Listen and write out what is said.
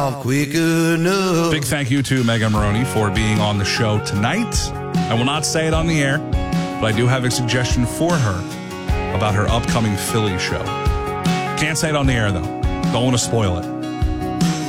off quick enough. Big thank you to Megan Maroney for being on the show tonight. I will not say it on the air, but I do have a suggestion for her about her upcoming Philly show. Can't say it on the air, though. Don't want to spoil it.